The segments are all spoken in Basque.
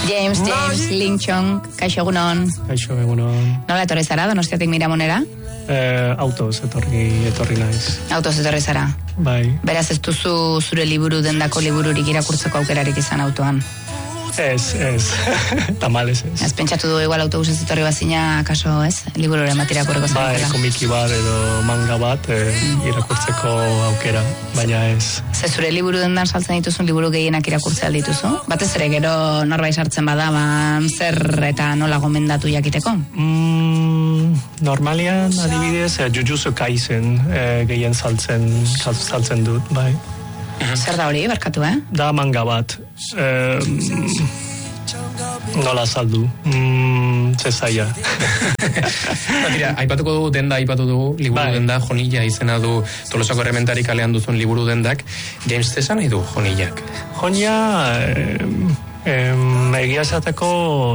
James Lynchon, kaixo egunon. Kaixo egunon. Nola etorri zara, Donostiatik Miramonera? Autoz etorri naiz. Autoz etorri zara? Bai. Beraz ez duzu zure liburu dendako libururik irakurtzeko aukerarik izan autoan? Ez. Tamales ez. Ez pentsatu du igual autobusez etorri bazina, kaso ez? Libururen bat irakurreko zenukela. Bai, komiki bat edo manga bat irakurtzeko aukera, baina ez. Ze zure liburu dendan saltzen dituzun liburu gehienak irakurtzea dituzu? Batez ere gero norbait sartzen bada, zer eta nola gomendatu jakiteko? Normalian adibidez Jujutsu Kaisen gehien saltzen dut, bai. Zer da hori, barkatu, Da manga bat. Nola saldu. Zezaia. Tira, aipatuko dugu denda, liburu denda, Jonilla izena du Tolosako Errementari kalean duzun liburu dendak. James, zesan nahi du Jonillak? Jonilla, egia esateko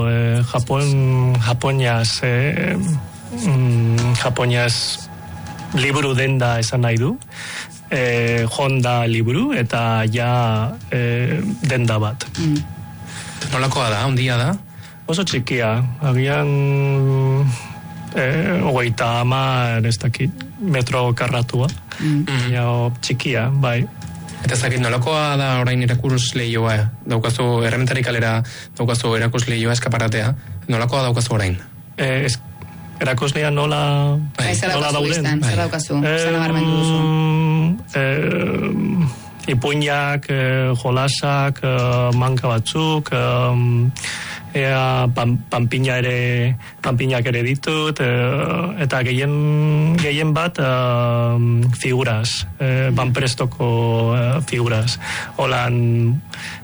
Japoniaz liburu denda esan nahi du. Honda liburu eta ja denda bat. Nolakoa da, ondia da? Oso txikia, agian 30 ez dakit metro karratua. Txikia, bai. Eta zakit, nolakoa da orain irakuruz lehioa? Daukazu Errementari kalera, daukazu erakus lehioa eskaparatea. Nolakoa daukazu orain? Erakoslea nola dauden? Zer daukazu? Zer nabarmendu duzu? Ipuinak, jolasak, manka batzuk, panpinak ere ditut, eta gehien bat figuras, banprestoko figuras. Holan...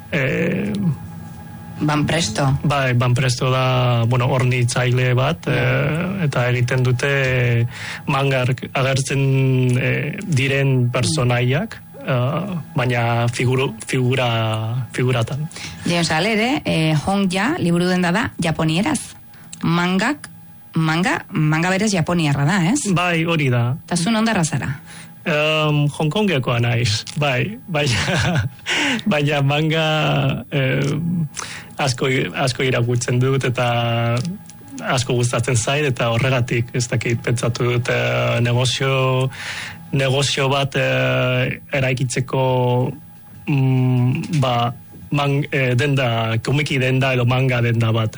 Banpresto? Bai, Banpresto da, hornitzaile bat, eta egiten dute mangar agertzen diren personaiak, baina figuratan. James, alere, Honja, liburu denda da, japonieraz. Manga berez japoniarra da, ez? Bai, hori da. Eta zuen ondarra zara? Hong Kongekoa naiz, bai, baina manga asko irakurtzen dut eta asko gustatzen zait eta horregatik ez dakit pentsatu dut negozio bat eraikitzeko denda, komiki denda edo manga denda bat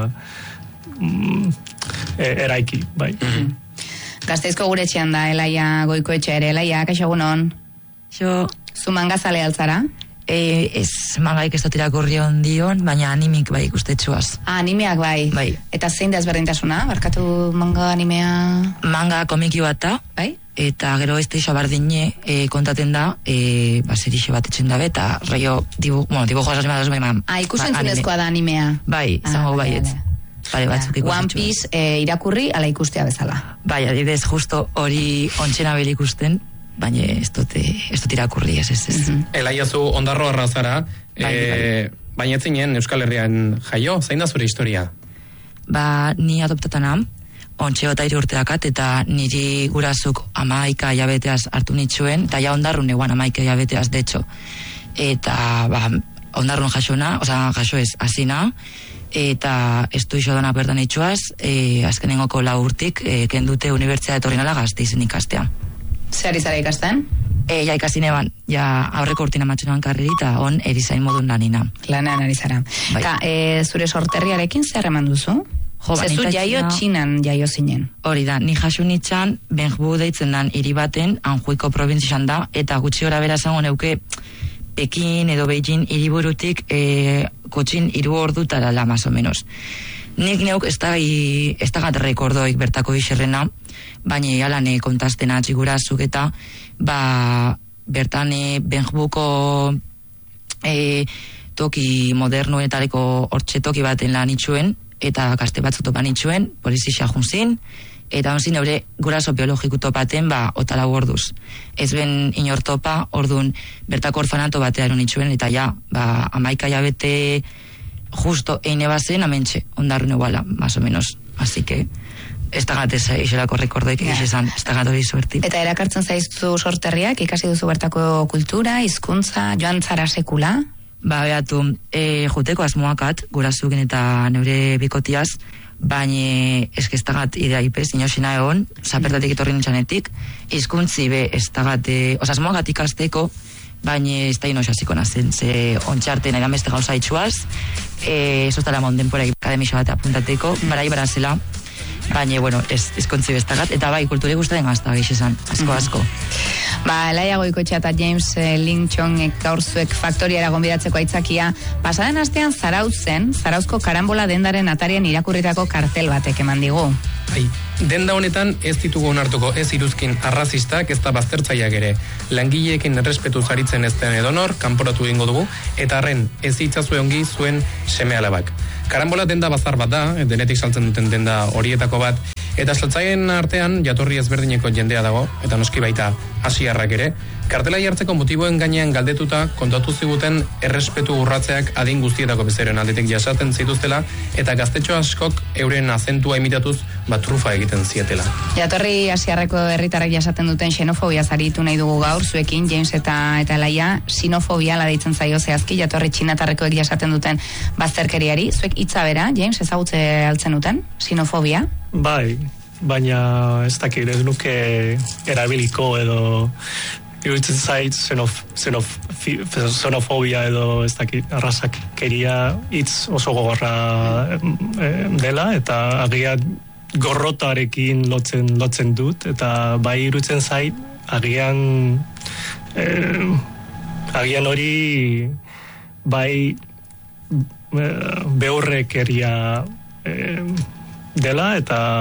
eraiki, bai. Gasteizko gure etxean da, Elaia Goikoetxe ere. Elaia, kaixo egunon? Zu manga zale altzara? Ez mangaik ez dut irakurri ondion, baina animik bai ikustetxuaz. Animeak bai? Bai. Eta zein da ezberdintasuna? Barkatu manga animea? Manga komiki bat da, bai? Eta gero ez da bardine kontaten da, zerixe bat etxen dabe, eta raio dibujo asasimadas bai man. Ikusentzunezkoa da animea? Bai, zango baiet. One Piece irakurri ala ikustea bezala. Bai, adibidez justo hori ontxena bel ikusten, baina ez dut irakurri, ez. Elaia zu ondarro arrazara, baina etzinen Euskal Herrian jaio, zein da zure historia? Ni adoptatana, ontxe eta 3 urteakat, eta niri gurazuk 11 jabeteaz hartu nitxuen, eta ja ondarrun eguan 11 jabeteaz, detxo. Eta ondarrun jasona, jaso ez, azina, eta estu iso dana bertan itxuaz, azkenengoko 4 urtik kendute unibertsitate etorri nala Gasteizen ikastea. Zer izara ikasten? Ja ikasine ban, aurreko urtina matxunan karriri, eta on erizain modun lanina. Lanean ari zara. Eta zure sorterriarekin zer eman duzu? Zezu jaio Txinan jaio zinen. Hori da, ni jasu nitxan, Benjbu deitzen dan hiri baten, Anjuiko probintzian da, eta gutxi gora bera zango neuke Pekin edo Beijing hiriburutik kotxin 3 ordutara la, más o menos. Nik neuk ez da rekordoik bertako iserrena, baina egalan kontaztena txigurazuk eta bertan Benjbuko toki modernuetareko hortxe toki baten lan itxuen, eta kaste batzuk topan itxuen, polizia junzin, eta onzin eure guraso biologiku topaten ota 4 orduz. Ez ben inor topa, ordun bertako orfanato batean itxuen, eta 11 jabete justo eine bazen amentxe, ondarrun eguala, más o menos. Así que ez da gatez iselako rekordoik egizan, ez da gatori suerti. Eta erakartzen zaizu sorterriak, ikasi duzu bertako kultura, hizkuntza, joan zara sekula? Beatu, juteko asmoakat, gurazuken eta neure bikotiaz, baina eskestagat idea ipez, inosina egon, zapertatik etorri nintzanetik, hizkuntzi be estagat, asmoagat ikasteko, baina ez da inosaziko nazen, ze ontxarte nahi gameste gauza itxuaz, sostara mondenpora akademixo bat apuntateko, barai barazela, baina, bueno, ez kontzi bestagat, eta bai, kulture guztaren gazta gixesan, asko. Laia Goikoetxea eta James Lynchon gaur zuek faktoriara gonbidatzeko aitzakia, pasaden astean Zarauzko karambola dendaren atarian irakurritako kartel batek eman digu. Denda honetan ez ditugu onartuko ez iruzkin arrazistak ez da baztertzaileak ere. Langileekin errespetu zaritzen ez den edonor, kanporatu egingo dugu, eta arren ez itzazue ongi zuen seme-alabak. Karambola denda bazar bat da, denetik saltzen duten denda horietako bat, eta saltzaien artean jatorri ezberdineko jendea dago, eta noski baita asiarrak ere. Kartela jartzeko motiboen gainean galdetuta kontatu ziguten errespetu urratzeak adin guztietako bezeroen aldetik jasaten zituztela, eta gaztetxo askok euren azentua imitatuz trufa egiten zietela. Jatorri asiarreko herritarrek jasaten duten xenofobia zaritu nahi dugu gaur, zuekin James eta Laia, xenofobia la deitzen zaio zehazki, jatorri txinatarrekoek jasaten duten bazterkeriari. Zuek hitza bera, James, ezagutze altzen duten, xenofobia? Bai, baina ez dakit, ez nuke erabiliko edo iruditzen zait xenofobia edo ez dakit arrazakeria hitz oso gogorra dela, eta agian gorrotarekin lotzen dut, eta bai iruditzen zait agian hori bai behorrekeria dela,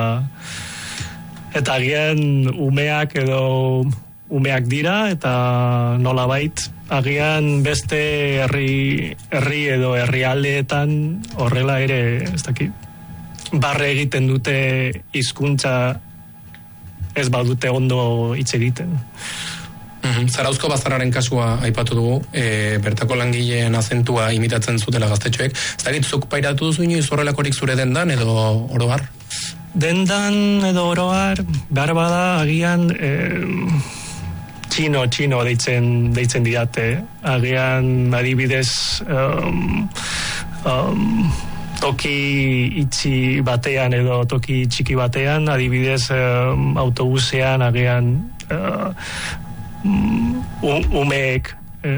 eta agian umeak dira, eta nolabait agian beste herri edo herrialdeetan horrela ere, ez dakit, barre egiten dute hizkuntza ez badute ondo hitz egiten. Zarauzko bazarraren kasua aipatu dugu, bertako langileen azentua imitatzen zutela gaztetxoek. Ez dakit, zuk pairatu duzu inoiz horrelakorik zure dendan edo oroar? Dendan edo oroar, behar bada agian txino deitzen didate. Agian adibidez toki itxi batean edo toki txiki batean, adibidez autobusean agian umeek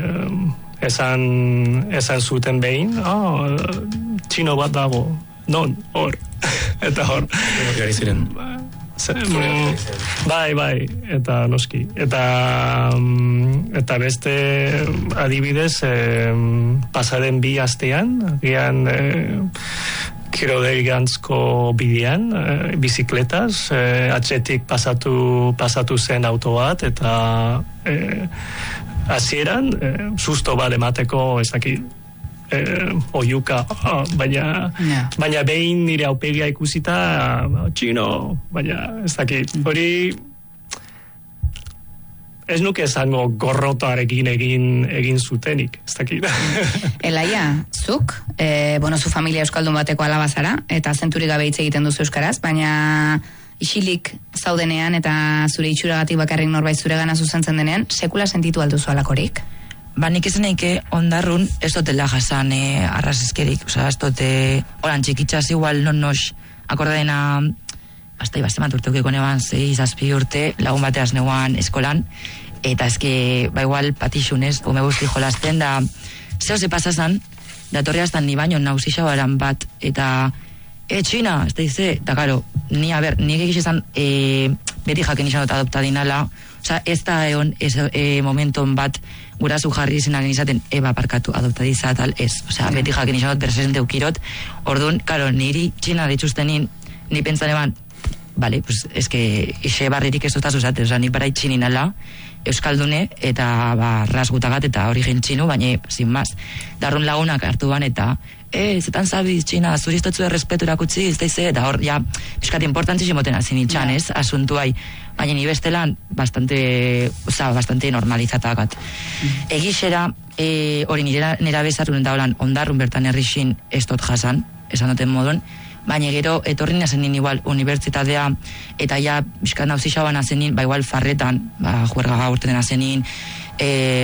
esan zuten behin, txino bat dago, non, hor, eta hor. Gari ziren. Bai, eta noski. Eta beste adibidez, pasaden 2 astean, agian Kirodegantzko bidean, bizikletaz, atzetik pasatu zen auto bat, eta hasieran susto bat emateko ezakit oiuka, baina behin nire aupegia ikusita txino, baina ezakit, hori ez nuke esango gorrotarekin egin zutenik, ez dakit. Laia, zuk, zu familia euskaldun bateko alaba zara, eta zenturik gabe hitz egiten duzu euskaraz, baina isilik zaudenean eta zure itxuragatik bakarrik norbait zuregana zuzentzen denean, sekula sentitu alduzu alakorik? Nik esan naike ondarrun ez dutela jasan arrazizkerik, ez dute oran txikitxaz igual non-nos akordadena hasta ibastemat urteukeko neban 6-7 urte, lagun bateaz neuan eskolan, eta eske, igual patixunez, ume guzti jolasten, da zeo ze pasazan, datorreaztan ni baino nauzixau eran bat, eta txina, ez da ize, eta karo, ni egik izan beti jaken izan dut adoptadinala, ez da egon momenton bat gurazu jarri zenaren izaten parkatu adoptadiza tal, ez, beti jaken izan dut presente ukirot, orduan, karo, niri txina dituztenin, ni pentsan eban, vale, pues es que ixe barririk ez dut azuzate, ni barai txininala, euskaldune, eta rasgutagat eta origen txinu, baina, sin más, darrun lagunak hartu ban, eta zetan zabiz, txina, zuristotzu errespetu erakutzi, ez da ize, eta hor, ja, euskat importantzisi moten azin itxan, ez, asuntuai, baina ni bestelan, bastante normalizatagat. Egixera, hori nera bezarun eta holan, ondarrun bertan herrixin ez dut jasan, esan duten modun, baina gero etorri nazenin igual unibertsitatea, eta ja bizkat nauzixaban nazenin, igual farretan, juergaga urteten nazenin,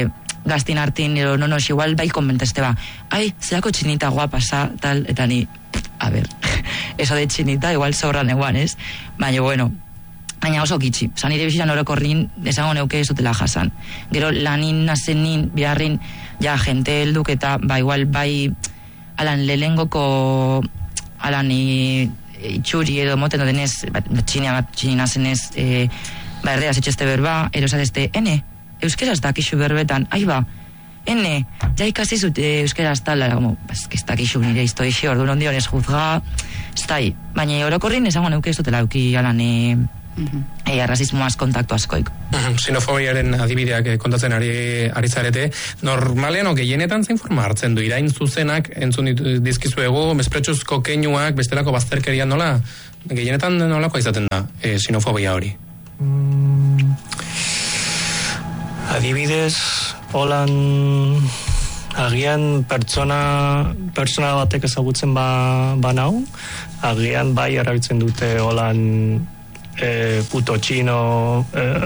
gaztin hartin, edo nonos, igual bai konbenteste ba, ai, zeako txinita guapa, tal, eta ni, a ber, eso de txinita, igual sobran eguan, ez? Baina oso gitxi, nire bizitan orokorrin, esango neuke ez dutela jasan. Gero lanin, nazenin, biharrin, ja, jente helduk eta, igual, alan lelengoko, alan itxuri edo moten denez, txina zenez, erdeaz etxeste berba, erosatezte, euskeraz dakixu berbetan, ene, ja ikasi zute euskeraz tala, como, ez dakixu nire iztoixi, ordu non dionez juzga, ez da, baina orokorrin esango neuke ez dutela auki alan rasismoaz kontaktu askoik. Xenofobiaren adibideak kontatzen ari zarete. Normalean, gehienetan zein forma hartzen du? Irain zuzenak entzun dizkizuegu, mespretsuzko keinuak, bestelako bazterkeria nola? Gehienetan nolako izaten da xenofobia hori? Adibidez, holan agian pertsona batek ezagutzen banau, agian bai erabiltzen dute holan puto txino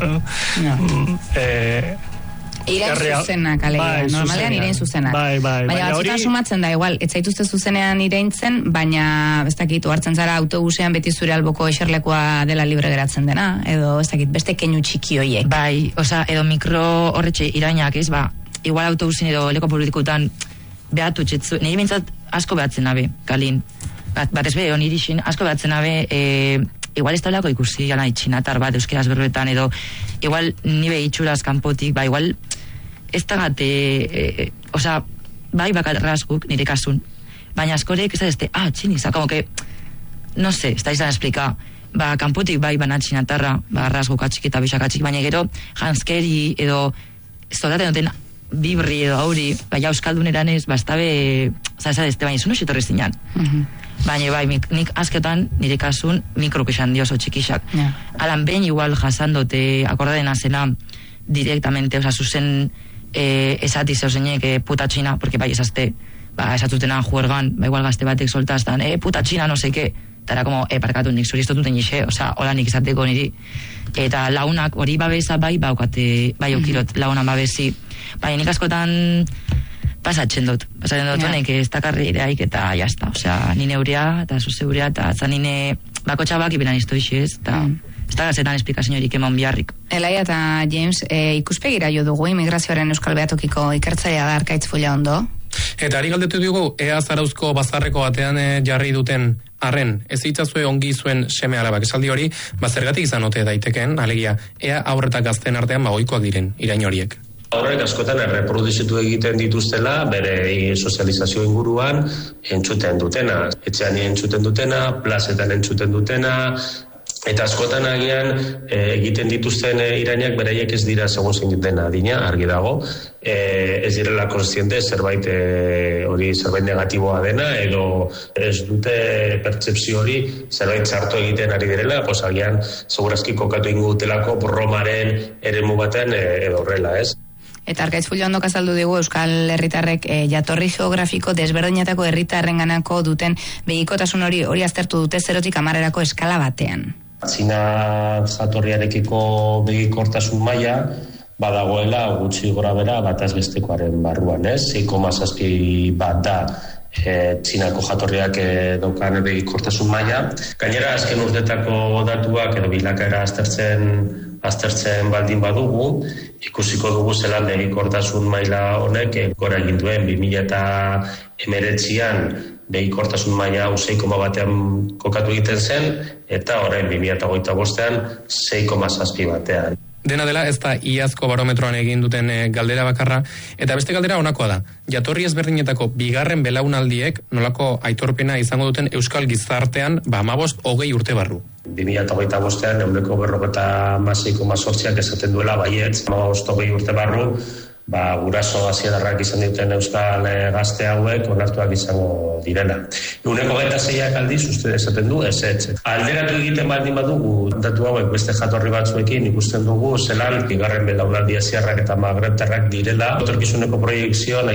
irain zuzenak, alegia, normalean irain zuzenak. Baina batzutan sumatzen da, igual, ez zaituzte zuzenean iraintzen, baina, ez dakit, hartzen zara autobusean beti zure alboko eserlekoa dela libre geratzen dena, edo, ez dakit, beste keinu txiki hoiek. Edo mikro horretxe irainak, ez, igual autobusin edo leko politikutan behatu txetzu, nire bintzat asko behatzen nabe, Kalin. Batez be, nire xin, asko behatzen nabe, igual ez tablako ikusi gana itxinatar bat euskeraz berbetan edo igual nibe itxuraz kanpotik, igual ez tagate bakal rasguk nire kasun, baina askorek ez da txiniza, como que no sé, ez da izan esplika kanpotik bana txinatarra rasguk atxik eta bisak atxik, baina gero janskeri edo ez dodaten duten bibri edo auri, euskalduneran ez bastabe, baina ez uno xetorri zinan. Baina nik asketan nire kasun mikrok esan dio oso txikisak. Alan behin igual jasandote akordadena zena directamente, zuzen esati zeuzenek puta txina, porque esazte, esatutena juergan, igual gazte batek soltaztan, puta txina, no seke, eta era como, parkatu nik zuri estotuten ixe, hola nik izateko niri. Eta launak hori babesa baukate, okirot launan babesi. Baina nik askotan pasatzen dut honek ez dakarri iraik eta jazta, ni neurea eta zuzeurea eta zanine bako txabak iberan iztoixi ez, eta ez da gazetan esplikazio horik eman biharrik. Elaia eta James, ikuspegira jo dugu imigrazioaren Euskal Beatokiko ikertzailea da Arkaitz Fullaondo. Eta ari galdetu dugu, ea Zarauzko bazarreko batean jarri duten arren, ez itzazue ongi zuen seme alabak esaldi hori, zergatik izan ote daiteken, alegia, ea aurretak gazten artean ohikoak diren irain horiek. Horrek askotan erreproduzitu egiten dituztela, bere sozializazio inguruan entzuten dutena. Etxean entzuten dutena, plazetan entzuten dutena, eta askotan agian egiten dituzten irainak beraiek ez dira segun zein dena adina, argi dago. Ez direla kontziente zerbait negatiboa dena, edo ez dute pertzepzio hori zerbait txarto egiten ari direla, agian segurazki kokatu ingutelako bromaren eremu baten edo horrela, ez? Eta Arkaitz Fullaondok azaldu digu Euskal Herritarrek jatorri geografiko desberdinetako herritarrenganako duten begikotasun hori aztertu dute 0-tik 10 eskala batean. Txina jatorriarekiko begikortasun maila badagoela gutxi gora bera bataz bestekoaren barruan, ez? 6,7 bat da Txinako jatorriak daukan begikortasun maila. Gainera, azken urtetako datuak edo bilakaera aztertzen baldin badugu, ikusiko dugu zelan begikortasun maila honek gora egin duen 2019an begikortasun maila 6,1 kokatu egiten zen, eta orain 2025an 6,7 batean. Dena dela, ez da iazko barometroan egin duten galdera bakarra, eta beste galdera honakoa da. Jatorri ezberdinetako bigarren belaunaldiek nolako aitorpena izango duten euskal gizartean 15-20 urte barru. 2025an 46,8 esaten duela baietz, 15-20 urte barru, guraso hasierarrak izan duten euskal gazte hauek onartuak izango direla. 26ak aldiz uste esaten du ezetz. Alderatu egiten baldin badugu datu hauek beste jatorri batzuekin ikusten dugu zelan bigarren belaunaldi asiarrak eta magrebtarrak direla. Etorkizuneko proiekzioan